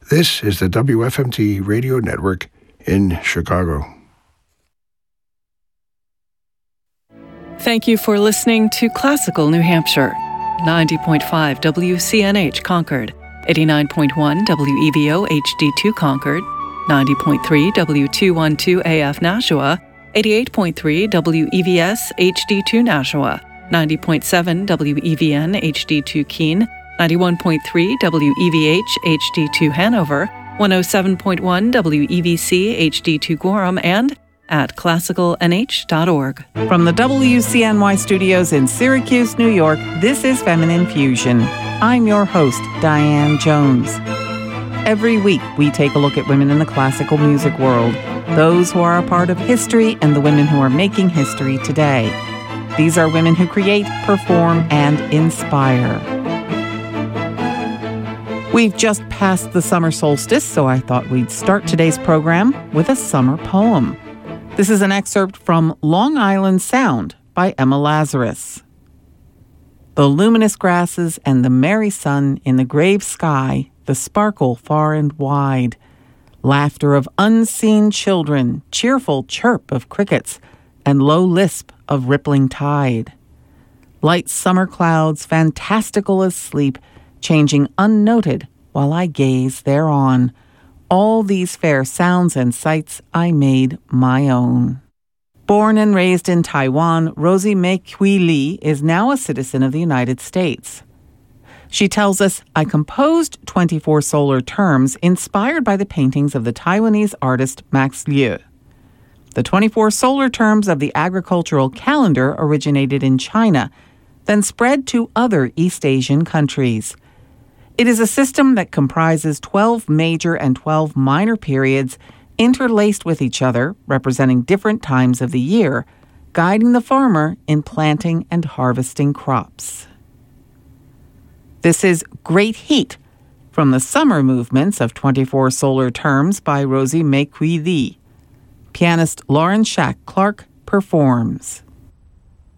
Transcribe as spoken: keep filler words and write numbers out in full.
This is the W F M T Radio Network in Chicago. Thank you for listening to Classical New Hampshire. ninety point five W C N H Concord, eighty-nine point one W E V O H D two Concord, ninety point three W two twelve A F Nashua, eighty-eight point three W E V S H D two Nashua, ninety point seven W E V N H D two Keene, ninety-one point three W E V H H D two Hanover, one oh seven point one W E V C H D two Gorham, and at classical n h dot org. From the W C N Y studios in Syracuse, New York, this is Feminine Fusion. I'm your host, Diane Jones. Every week, we take a look at women in the classical music world, those who are a part of history and the women who are making history today. These are women who create, perform, and inspire. We've just passed the summer solstice, so I thought we'd start today's program with a summer poem. This is an excerpt from Long Island Sound by Emma Lazarus. The luminous grasses and the merry sun in the grave sky, the sparkle far and wide, laughter of unseen children, cheerful chirp of crickets, and low lisp of rippling tide. Light summer clouds, fantastical as sleep, changing unnoted while I gaze thereon. All these fair sounds and sights I made my own. Born and raised in Taiwan, Rosie Mae Kui Lee is now a citizen of the United States. She tells us, I composed twenty-four solar terms inspired by the paintings of the Taiwanese artist Max Liu. The twenty-four solar terms of the agricultural calendar originated in China, then spread to other East Asian countries. It is a system that comprises twelve major and twelve minor periods interlaced with each other, representing different times of the year, guiding the farmer in planting and harvesting crops. This is Great Heat from the Summer Movements of twenty-four Solar Terms by Rosie Mae Kui Lee. Pianist Lauren Shack Clark performs.